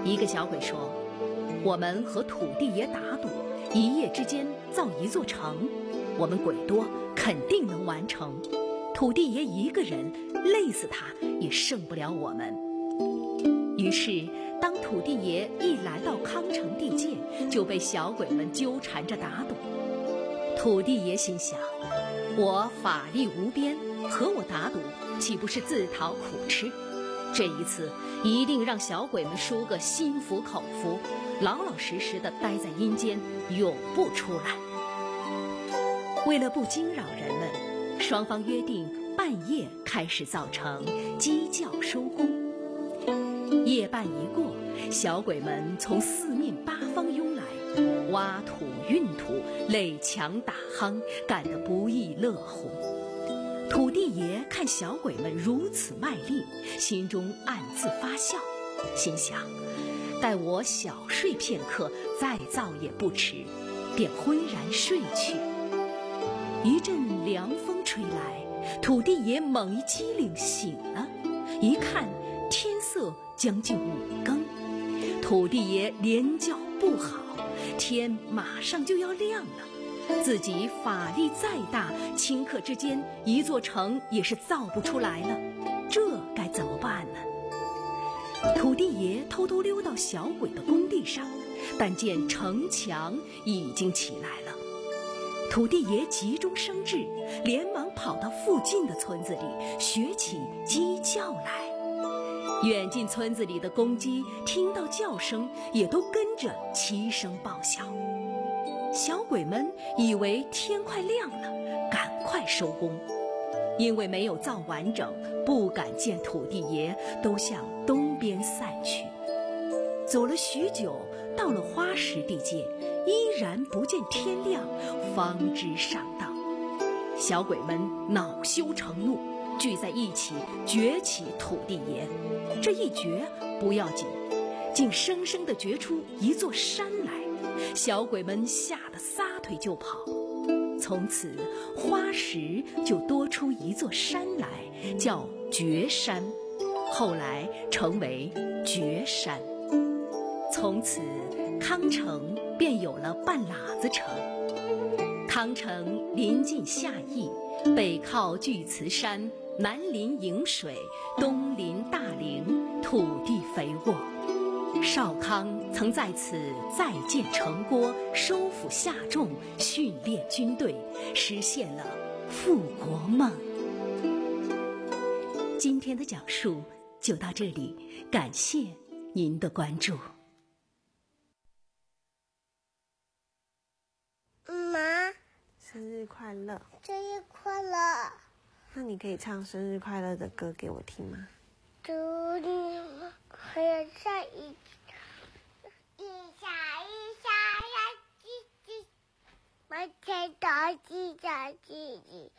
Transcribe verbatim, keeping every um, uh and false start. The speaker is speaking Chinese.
一个小鬼说：“我们和土地爷打赌，一夜之间造一座城，我们鬼多，肯定能完成。土地爷一个人累死他也胜不了我们。”于是当土地爷一来到康城地界，就被小鬼们纠缠着打赌。土地爷心想，我法力无边，和我打赌岂不是自讨苦吃？这一次一定让小鬼们输个心服口服，老老实实的待在阴间，永不出来。为了不惊扰人们，双方约定半夜开始造城，鸡叫收工。夜半一过，小鬼们从四面八方涌来，挖土运土，垒墙打夯，干得不亦乐乎。土地爷看小鬼们如此卖力，心中暗自发笑，心想，待我小睡片刻，再造也不迟，便昏然睡去。一阵凉风吹来，土地爷猛一激灵醒了，一看天色将近五更，土地爷连叫不好，天马上就要亮了，自己法力再大，顷刻之间一座城也是造不出来了，这该怎么办呢？土地爷偷偷溜到小鬼的工地上，但见城墙已经起来了。土地爷急中生智，连忙跑到附近的村子里学起鸡叫来。远近村子里的公鸡听到叫声，也都跟着齐声报晓。小鬼们以为天快亮了，赶快收工。因为没有造完整，不敢见土地爷，都向东边散去。走了许久，到了花石地界，依然不见天亮，方知上当。小鬼们恼羞成怒，聚在一起掘起土地爷。这一掘不要紧，竟生生地掘出一座山来。小鬼们吓得撒腿就跑。从此花石就多出一座山来，叫绝山，后来成为绝山。从此康城便有了半拉子城。康城临近夏邑，北靠巨慈山，南临颍水，东临大陵，土地肥沃。少康曾在此再建城郭，收复夏仲，训练军队，实现了复国梦。今天的讲述就到这里，感谢您的关注。 妈， 生日快乐！ 生日快乐！ 那你可以唱生日快乐的歌给我听吗？ 祝你快乐下一一下一下呀，叽叽，满天大吉祥吉吉，